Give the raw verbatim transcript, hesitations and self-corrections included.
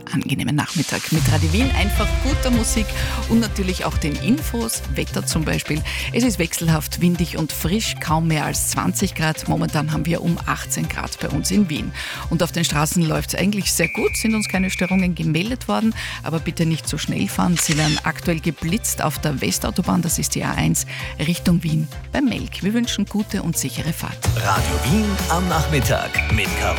angenehmen Nachmittag mit Radio Wien. Einfach guter Musik und natürlich auch den Infos. Wetter zum Beispiel. Es ist wechselhaft, windig und frisch, kaum mehr als zwanzig Grad. Momentan haben wir um achtzehn Grad bei uns in Wien. Und auf den Straßen läuft es eigentlich sehr gut, sind uns keine Störungen gemeldet worden. Aber bitte nicht zu schnell fahren. Sie werden aktuell geblitzt auf der Westautobahn, das ist die A eins, Richtung Wien bei Melk. Wir wünschen gute und sichere Fahrt. Radio Wien am Nachmittag mit Carol